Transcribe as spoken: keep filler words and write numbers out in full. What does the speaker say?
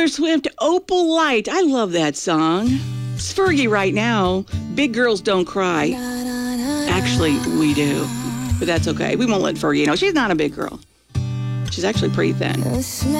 Taylor Swift, Opal Light. I love that song. It's Fergie right now. Big girls don't cry. Actually, we do. But that's okay. We won't let Fergie know. She's not a big girl. She's actually pretty thin.